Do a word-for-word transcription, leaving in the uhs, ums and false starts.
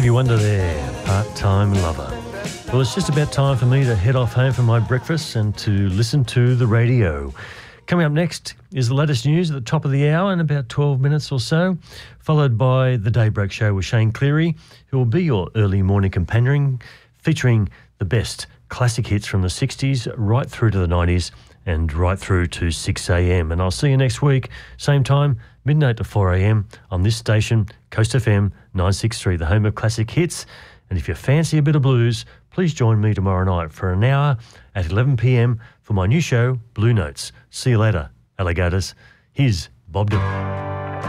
Stevie Wonder there, Part-Time Lover. Well, it's just about time for me to head off home for my breakfast and to listen to the radio. Coming up next is the latest news at the top of the hour in about twelve minutes or so, followed by the Daybreak Show with Shane Cleary, who will be your early morning companion, featuring the best classic hits from the sixties right through to the nineties and right through to six a.m. And I'll see you next week, same time, midnight to four a.m. on this station, Coast F M nine sixty-three, the home of classic hits. And if you fancy a bit of blues, please join me tomorrow night for an hour at eleven p.m. for my new show, Blue Notes. See you later, alligators. Here's Bob Dylan.